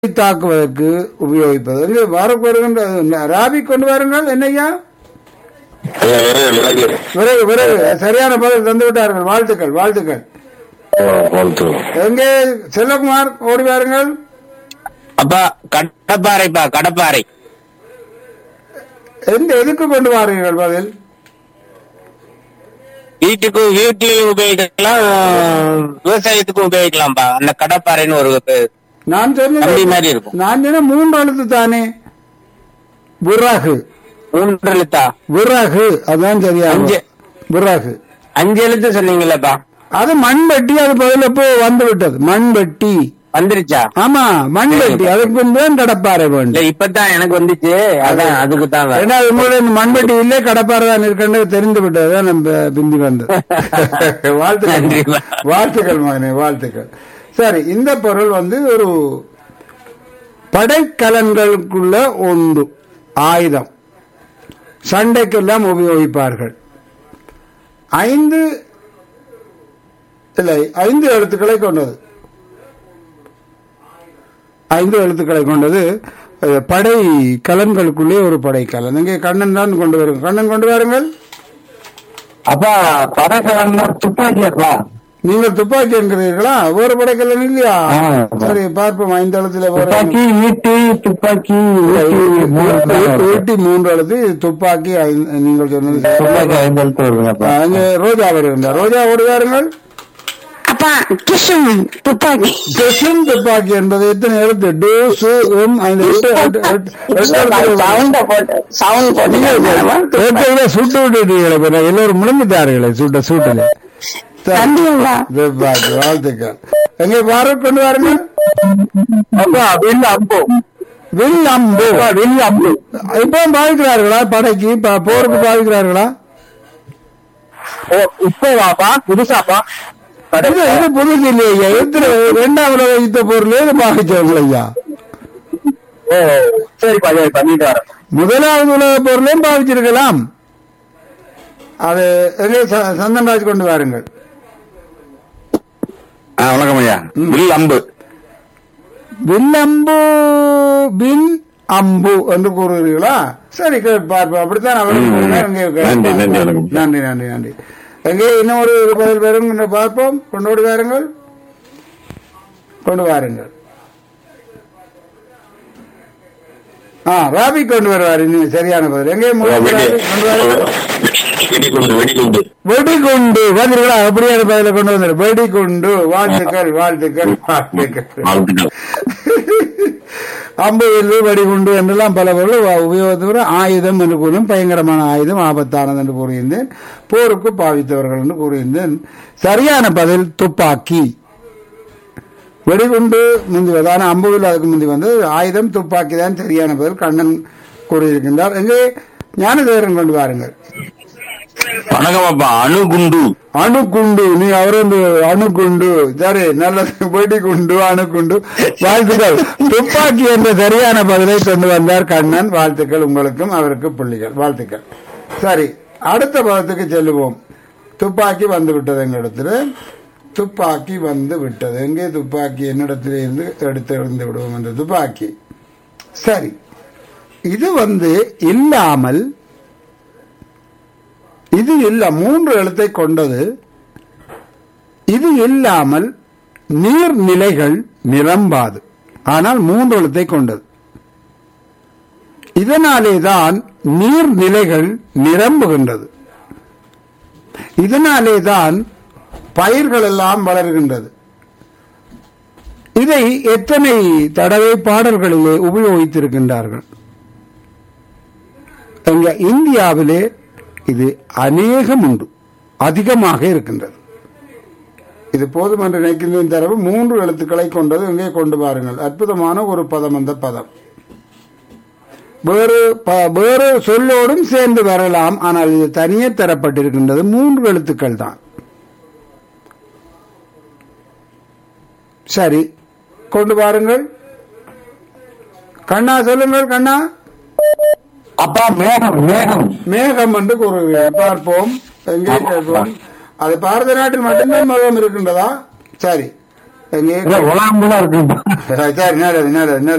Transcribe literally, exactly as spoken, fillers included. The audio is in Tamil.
தாக்குவதற்கு உபயோகிப்பது. இங்கே வர வருகின்ற ராபி கொண்டு வாருங்கள். என்னையா விறகு விறகு சரியான பதில் தந்து விட்டார்கள். வாழ்த்துக்கள் வாழ்த்துக்கள். எங்கே செல்லகுமார் ஓடி வாருங்கள். அப்பா கடப்பாறைப்பா கடப்பாறை. எந்த எதுக்கு கொண்டு வாருங்கள் பதில்? வீட்டுக்கு வீட்டிலையும் உபயோகிக்கலாம், விவசாயத்துக்கும் உபயோகிக்கலாம்ப்பா. அந்த கடப்பாறைன்னு ஒரு நான் சொன்ன மாதிரி இருக்கும். நான் சொன்ன மூன்று எழுத்து தானே. விறகு மூன்று எழுத்தா? விறகு அதான் சரியா. அஞ்சு விறகு அஞ்சு எழுத்து சொன்னீங்களப்பா. அது மண்வெட்டி. அது பதில் இப்போ வந்து விட்டது. மண்வெட்டி வந்துருச்சா? ஆமா மண்வெட்டி. அதுக்கு பின்பு கடப்பாறை வேண்டும். இப்பதான் எனக்கு வந்துச்சு. அதான் அதுக்கு தான். ஏன்னா உங்களுடைய மண்வெட்டி இல்லே கடப்பாறை தான் இருக்கின்ற தெரிந்து விட்டதுதான் நம்ம பிந்தி வந்தது. வாழ்த்துக்கள் வாழ்த்துக்கள் மகனே வாழ்த்துக்கள். சரி, இந்த பொருள் வந்து ஒரு படைக்கலன்களுக்குள்ள ஒன்று. ஆயுதம், சண்டைக்கெல்லாம் உபயோகிப்பார்கள். ஐந்து இல்லை ஐந்து எழுத்துக்களை கொண்டது. ஐந்து எழுத்துக்களை கொண்டது. படை கலன்களுக்குள்ளே ஒரு படை கலன். இங்கே கண்ணன் தான் கொண்டு வருங்க. கண்ணன் கொண்டு வாருங்கள். அப்பா படைக்கலன் துப்பாக்கியாப்பா. நீங்கள் துப்பாக்கி என்கிறீர்களா? ஒரு படைக்கலன் இல்லையா? சரி பார்ப்போம். ஐந்து எழுத்துல துப்பாக்கி ஈட்டி மூன்று எழுத்து. துப்பாக்கி நீங்கள் சொன்னது. ரோஜா வருகின்றார். ரோஜா ஓடுவாருங்கள். துப்பாக்கி என்பது எத்தனை எழுத்து? டூசு சுட்டு விட்டுட்டீங்களே. எல்லோரும் முழுந்துட்டார்களே சுட்ட சூட்டில. வாழ்த்துக்கள். எங்க பாரு கொண்டு வாருங்க. வில் அம்பு. வில் அம்பு. வில் அம்பு இப்போ பாதிக்கிறார்களா? படைக்கு போருக்கு பாதிக்கிறார்களா? இப்போவாப்பா புதுசாப்பா? இது புதுசு இல்லையா? எத்தனை இரண்டாம் உலக யுத்த பொருள் பாதிச்சவர்கள் ஐயா? முதலாவது உலக பொருளையும் பாதிச்சிருக்கலாம். அது சந்தன்ராஜ் கொண்டு வாருங்கள். வணக்கம் ஐயா. வில் அம்பு. வில் அம்பு. வில் அம்பு என்று கூறுகிறீர்களா? சரி பார்ப்போம். அப்படித்தான் அவர்கள். நன்றி நன்றி நன்றி. எங்கே இன்னும் ஒரு பதில் பெறும் பார்ப்போம். கொண்டு வாருங்கள் கொண்டு வாருங்கள். ஆ ராபி கொண்டு வருவார். இன்னும் சரியான பதில். எங்கே வெடிகுண்டு. பார்த்தீர்களா? அப்படியான பதில கொண்டு வந்தார். வெடிகுண்டு. வாழ்த்துக்கள் வாழ்த்துக்கள் வாழ்த்துக்கள். அம்பு வில்லு வெடிகுண்டு என்றெல்லாம் பல பொருள் உபயோகத்தோடு ஆயுதம் என்று கூறும். பயங்கரமான ஆயுதம், ஆபத்தானது என்று கூறியிருந்தேன். போருக்கு பாவித்தவர்கள் என்று கூறியிருந்தேன். சரியான பதில் துப்பாக்கி. வெடிகுண்டு முந்துவதான அம்புவில் அதுக்கு முந்தி வந்து ஆயுதம் துப்பாக்கி தான் சரியான பதில். கண்ணன் கூறியிருக்கின்றார். எங்கே ஞானதேவரன் கொண்டு வாருங்கள். வணக்கம்ப்பா. அணுகுண்டு. அணுகுண்டு. நீ அவர் வந்து அணுகுண்டு. சரி நல்லது. வெடிகுண்டு அணுகுண்டு. வாழ்த்துக்கள். துப்பாக்கி என்ற சரியான பதிலை கொண்டு வந்தார் கண்ணன். வாழ்த்துக்கள் உங்களுக்கும் அவருக்கு புள்ளிகள். வாழ்த்துக்கள். சரி அடுத்த பதத்துக்கு செல்லுவோம். துப்பாக்கி வந்து விட்டது எங்களிடத்துல. துப்பாக்கி வந்து விட்டது. எங்கே துப்பாக்கி? என்னிடத்திலே இருந்து எடுத்து இருந்து விடுவோம் என்ற துப்பாக்கி. சரி, இது வந்து இல்லாமல் இது இல்ல மூன்று எழுத்தை கொண்டது. இது இல்லாமல் நீர்நிலைகள் நிரம்பாது. ஆனால் மூன்று எழுத்தை கொண்டது. இதனாலேதான் நீர்நிலைகள் நிரம்புகின்றது. இதனாலேதான் பயிர்கள் எல்லாம் வளர்கின்றது. இதை எத்தனை தடவை பாடல்களிலே உபயோகித்திருக்கின்றார்கள். எங்க இந்தியாவிலே இது அநேகம் உண்டு, அதிகமாக இருக்கின்றது. இது போதும் என்று நினைக்கின்ற தரவு மூன்று எழுத்துக்களை கொண்டது. இங்கே கொண்டு பாருங்கள். அற்புதமான ஒரு பதம். அந்த பதம் வேறு வேறு சொல்லோடும் சேர்ந்து வரலாம். ஆனால் இது தனியே தரப்பட்டிருக்கின்றது. மூன்று எழுத்துக்கள் தான். சரி கொண்டு பாருங்கள். கண்ணா சொல்லுங்கள். கண்ணா. அப்பா மேகம். மேகம். மேகம் என்று கூறுகிறேன். பார்ப்போம். எங்கே கேட்போம். அது பாரத நாட்டில் மட்டும்தான் மேகம் இருக்கின்றதா? சரி எங்கே உலாம்புல இருக்குப்பா. சரி நல்லது நல்லது நல்லது